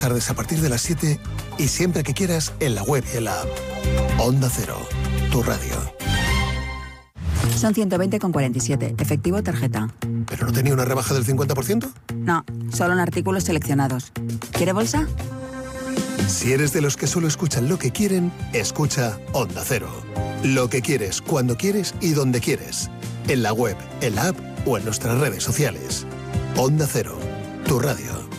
Tardes a partir de las 7 y siempre que quieras en la web y en la app. Onda Cero, tu radio. Son 120,47. Efectivo tarjeta. ¿Pero no tenía una rebaja del 50%? No, solo en artículos seleccionados. ¿Quiere bolsa? Si eres de los que solo escuchan lo que quieren, escucha Onda Cero. Lo que quieres, cuando quieres y donde quieres. En la web, en la app o en nuestras redes sociales. Onda Cero, tu radio.